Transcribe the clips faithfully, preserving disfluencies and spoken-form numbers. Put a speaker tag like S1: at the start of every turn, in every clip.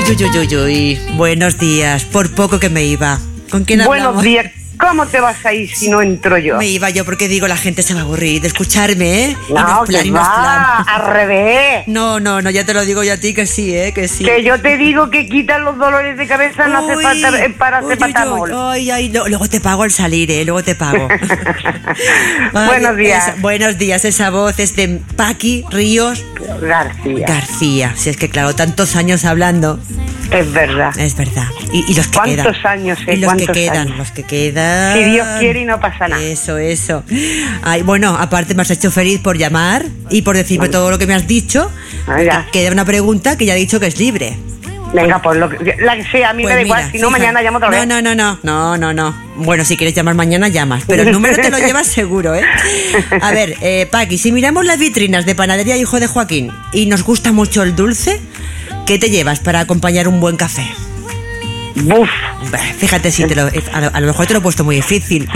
S1: uy, uy, uy, uy. Buenos días, por poco que me iba. ¿Con quién hablamos?
S2: Buenos días. ¿Cómo te vas a ir si no entro yo?
S1: Me iba yo porque digo, la gente se va a aburrir de escucharme, ¿eh?
S2: No, que va, al revés.
S1: No, no, no, ya te lo digo yo a ti que sí, ¿eh? Que sí.
S2: Que yo te digo que quitan los dolores de cabeza, no hace falta eh, paracetamol.
S1: Ay, ay, no, luego te pago al salir, ¿eh? Luego te pago. Ay,
S2: buenos días.
S1: Esa, buenos días, esa voz es de Paqui Ríos
S2: García.
S1: García, si es que claro, tantos años hablando.
S2: Es verdad.
S1: Es verdad. Y, y los que
S2: ¿Cuántos
S1: quedan.
S2: años, eh?
S1: Y los que
S2: ¿Cuántos
S1: quedan,
S2: años?
S1: los que quedan.
S2: Si Dios quiere y no pasa nada.
S1: Eso, eso. Ay, bueno, aparte me has hecho feliz por llamar y por decirme bueno. todo lo que me has dicho.
S2: Ah,
S1: que, queda una pregunta que ya he dicho que es libre.
S2: Venga, pues lo que, la que sea, a mí pues me da mira, igual, si no fija, mañana llamo otra vez.
S1: No, no, no, no, no, no. Bueno, si quieres llamar mañana, llamas, pero el número te lo llevas seguro, ¿eh? A ver, eh, Paqui, si miramos las vitrinas de Panadería Hijo de Joaquín y nos gusta mucho el dulce, ¿qué te llevas para acompañar un buen café?
S2: Buf.
S1: Fíjate si te lo, a, lo, a lo mejor te lo he puesto muy difícil.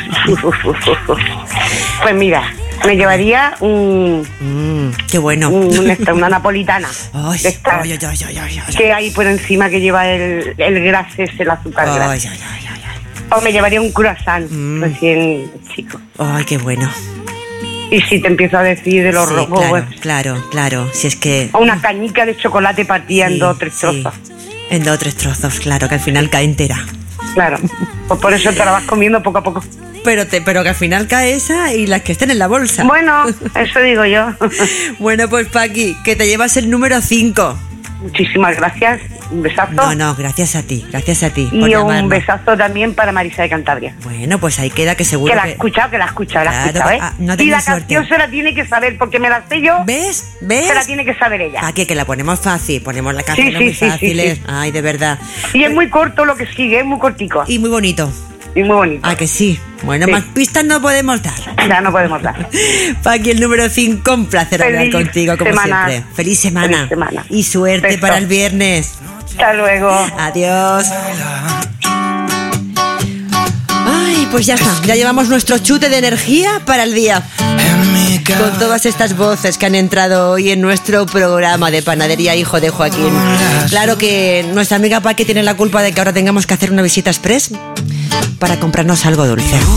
S2: Pues mira, me llevaría un...
S1: Mm, qué bueno.
S2: Un, esta, una napolitana.
S1: Ay,
S2: esta,
S1: ay, ay, ay, ay, ay.
S2: Que hay por encima que lleva el, el gras ese, el azúcar
S1: ay,
S2: gras.
S1: Ay, ay, ay, ay.
S2: O me llevaría un croissant mm. recién chico.
S1: Ay, qué bueno.
S2: Y si te empiezo a decir de los
S1: sí,
S2: rojos...
S1: Claro,
S2: pues,
S1: claro, claro. Si es que...
S2: O una cañica de chocolate partida sí, en dos o tres trozos.
S1: Sí. En dos o tres trozos, claro, que al final cae entera.
S2: Claro, pues por eso te la vas comiendo poco a poco.
S1: Pero, te, pero que al final cae esa y las que estén en la bolsa.
S2: Bueno, eso digo yo.
S1: Bueno, pues Paqui, que te llevas el número cinco.
S2: Muchísimas gracias, un besazo.
S1: No, no, gracias a ti, gracias a ti.
S2: Y
S1: por
S2: un
S1: llamarnos.
S2: besazo también para Marisa de Cantabria.
S1: Bueno, pues ahí queda que seguro
S2: que... la
S1: que...
S2: ha escuchado, que la ha escuchado,
S1: claro,
S2: la ha escuchado, ¿eh?
S1: Ah, no
S2: y la
S1: suerte.
S2: canción se la tiene que saber, porque me la sé yo.
S1: ¿Ves? ¿Ves?
S2: Se la tiene que saber ella.
S1: Paqui, que la ponemos fácil, ponemos la canción
S2: sí, sí,
S1: muy
S2: sí,
S1: fáciles.
S2: Sí, sí.
S1: Ay, de verdad.
S2: Y es muy corto lo que sigue, es muy cortico.
S1: Y muy bonito.
S2: Y muy bonito.
S1: Ah, que sí. Bueno, sí. Más pistas no podemos dar.
S2: Ya no podemos dar.
S1: Paqui, el número cinco, un placer
S2: Feliz
S1: hablar contigo, como
S2: semana.
S1: siempre. Feliz semana.
S2: Feliz semana.
S1: Y suerte
S2: Beso.
S1: para el viernes.
S2: Hasta luego.
S1: Adiós. Ay, pues ya está. Ya llevamos nuestro chute de energía para el día. Con todas estas voces que han entrado hoy en nuestro programa de Panadería Hijo de Joaquín. Claro que nuestra amiga Paqui tiene la culpa de que ahora tengamos que hacer una visita express para comprarnos algo dulce.